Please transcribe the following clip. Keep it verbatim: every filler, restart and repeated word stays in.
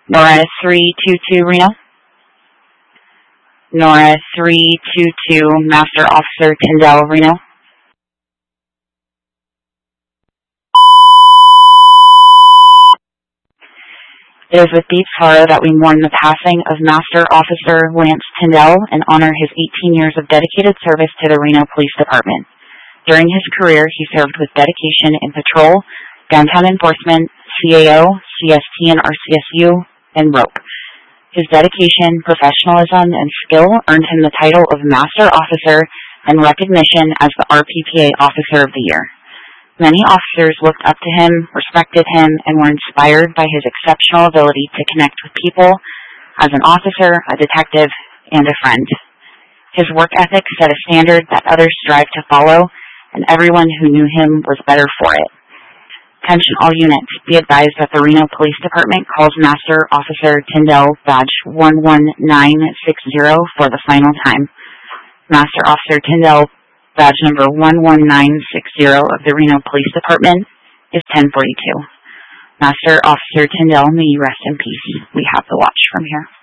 Nora three two two Reno. Nora three two two, Master Officer Tyndall, Reno. It is with deep sorrow that we mourn the passing of Master Officer Lance Tyndall and honor his eighteen years of dedicated service to the Reno Police Department. During his career, he served with dedication in patrol, downtown enforcement, C A O, C S T and R C S U, and R O P. His dedication, professionalism, and skill earned him the title of Master Officer and recognition as the R P P A Officer of the Year. Many officers looked up to him, respected him, and were inspired by his exceptional ability to connect with people as an officer, a detective, and a friend. His work ethic set a standard that others strive to follow, and everyone who knew him was better for it. Attention all units, be advised that the Reno Police Department calls Master Officer Tyndall badge one one nine six zero for the final time. Master Officer Tyndall badge number one one nine six zero of the Reno Police Department is ten forty-two. Master Officer Tyndall, may you rest in peace. We have the watch from here.